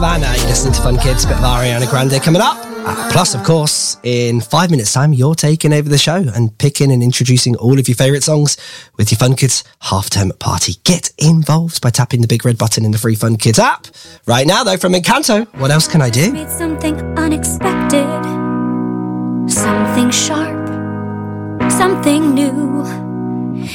Vanna, you listening to Fun Kids, bit of Ariana Grande coming up. Plus, of course, in 5 minutes' time, you're taking over the show and picking and introducing all of your favourite songs with your Fun Kids half-term party. Get involved by tapping the big red button in the free Fun Kids app. Right now, though, from Encanto, what else can I do? Made something unexpected, something sharp, something new.